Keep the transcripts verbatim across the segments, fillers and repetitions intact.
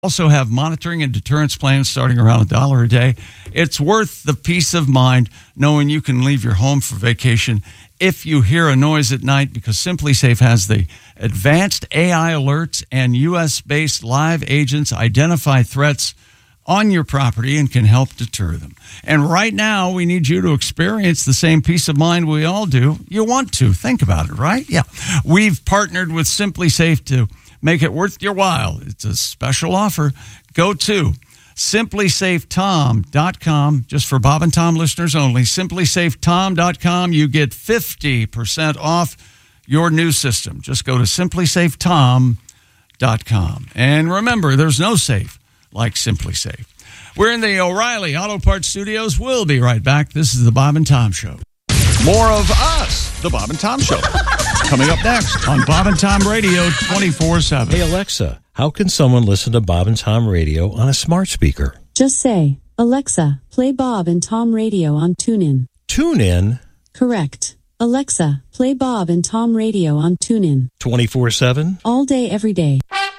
Also have monitoring and deterrence plans starting around a dollar a day. It's worth the peace of mind knowing you can leave your home for vacation if you hear a noise at night, because SimpliSafe has the advanced A I alerts and U S-based live agents identify threats on your property and can help deter them. And right now, we need you to experience the same peace of mind we all do. You want to. Think about it, right? Yeah. We've partnered with SimpliSafe to make it worth your while. It's a special offer. Go to simply safe tom dot com, just for Bob and Tom listeners only. simply safe tom dot com. You get fifty percent off your new system. Just go to simply safe tom dot com. And remember, there's no safe like SimpliSafe. We're in the O'Reilly Auto Parts Studios. We'll be right back. This is the Bob and Tom Show. More of us, the Bob and Tom Show, coming up next on Bob and Tom Radio twenty-four seven. Hey, Alexa, how can someone listen to Bob and Tom Radio on a smart speaker? Just say, Alexa, play Bob and Tom Radio on TuneIn. TuneIn? Correct. Alexa, play Bob and Tom Radio on TuneIn. twenty-four seven? All day, every day.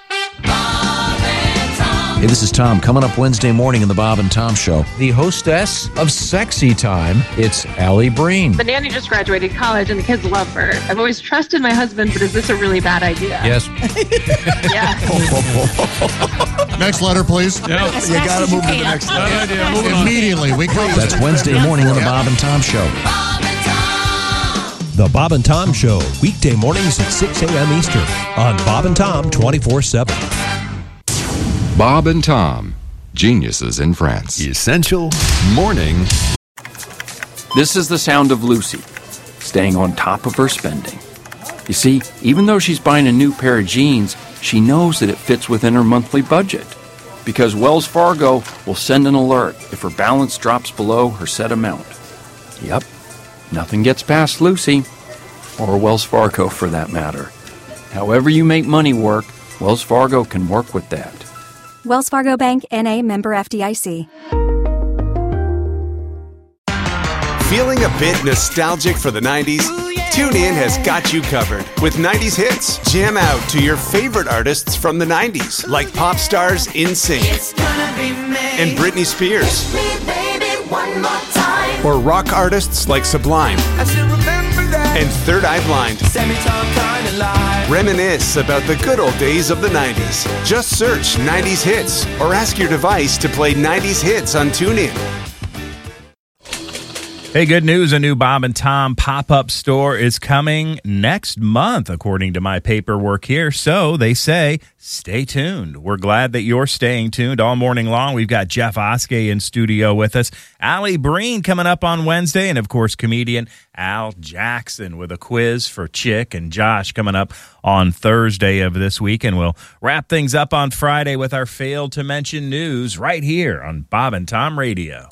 Hey, this is Tom. Coming up Wednesday morning in the Bob and Tom Show, the hostess of Sexy Time, it's Allie Breen. The nanny just graduated college and the kids love her. I've always trusted my husband, but is this a really bad idea? Yes. Yeah. Next letter, please. Yeah. You got to move to the next letter. Bad idea. Moving on. Immediately. We go. That's Wednesday morning on the Bob and Tom Show. The Bob and Tom Show, weekday mornings at six a.m. Eastern on Bob and Tom twenty-four seven. Bob and Tom, geniuses in France. Essential morning. This is the sound of Lucy, staying on top of her spending. You see, even though she's buying a new pair of jeans, she knows that it fits within her monthly budget, because Wells Fargo will send an alert if her balance drops below her set amount. Yep, nothing gets past Lucy, or Wells Fargo for that matter. However you make money work, Wells Fargo can work with that. Wells Fargo Bank, N A, member F D I C. Feeling a bit nostalgic for the nineties? TuneIn has got you covered with nineties hits. Jam out to your favorite artists from the nineties, like pop stars NSYNC and Britney Spears, or rock artists like Sublime and Third Eye Blind. Reminisce about the good old days of the nineties. Just search nineties hits or ask your device to play nineties hits on TuneIn. Hey, good news. A new Bob and Tom pop-up store is coming next month, according to my paperwork here. So they say, stay tuned. We're glad that you're staying tuned all morning long. We've got Jeff Oskey in studio with us. Allie Breen coming up on Wednesday. And, of course, comedian Al Jackson with a quiz for Chick, and Josh coming up on Thursday of this week. And we'll wrap things up on Friday with our failed to mention news right here on Bob and Tom Radio.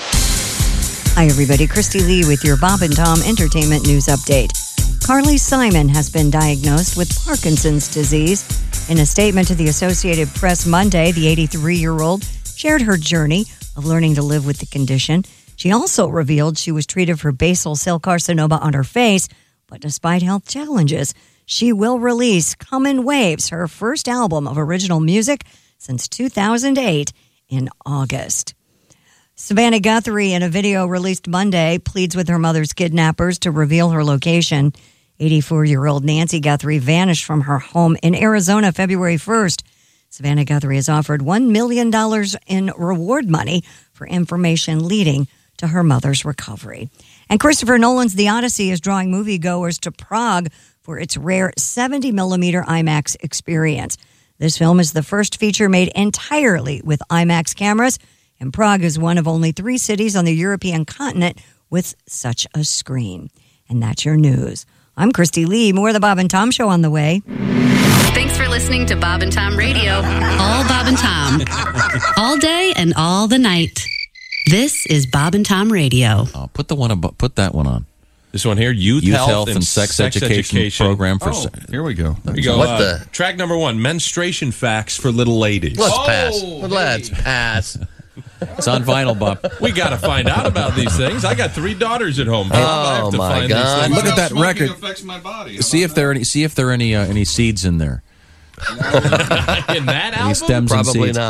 Hi, everybody. Christy Lee with your Bob and Tom Entertainment News Update. Carly Simon has been diagnosed with Parkinson's disease. In a statement to the Associated Press Monday, the eighty-three-year-old shared her journey of learning to live with the condition. She also revealed she was treated for basal cell carcinoma on her face, but despite health challenges, she will release Come in Waves, her first album of original music since two thousand eight, in August. Savannah Guthrie, in a video released Monday, pleads with her mother's kidnappers to reveal her location. eighty-four-year-old Nancy Guthrie vanished from her home in Arizona February first. Savannah Guthrie has offered one million dollars in reward money for information leading to her mother's recovery. And Christopher Nolan's The Odyssey is drawing moviegoers to Prague for its rare seventy millimeter IMAX experience. This film is the first feature made entirely with IMAX cameras, and Prague is one of only three cities on the European continent with such a screen. And that's your news. I'm Christy Lee. More of the Bob and Tom Show on the way. Thanks for listening to Bob and Tom Radio. All Bob and Tom. All day and all the night. This is Bob and Tom Radio. Oh, put the one above, put that one on. This one here, Youth, Youth Health, Health and, and Sex, Sex Education, Education Program for... Oh, se- here we go. There you go. What uh, the... Track number one, menstruation facts for little ladies. Let's oh, pass. Hey. Let's pass. It's on vinyl, Bob. We got to find out about these things. I got three daughters at home. Oh, I have to my find God. These things. Look at that record. Affects my body. See if there are any, see if there are any, uh, any seeds in there. In that Any album? stems and Probably seeds. not.